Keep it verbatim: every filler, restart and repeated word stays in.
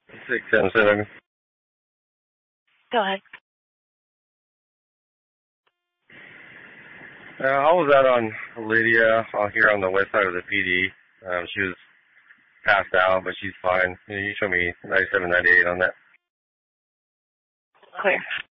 six seven seven. Go ahead. Uh, I was out on Lydia uh, here on the west side of the P D. Um, she was passed out, but she's fine. You, know, you showed me ninety-seven, ninety-eight on that. Clear.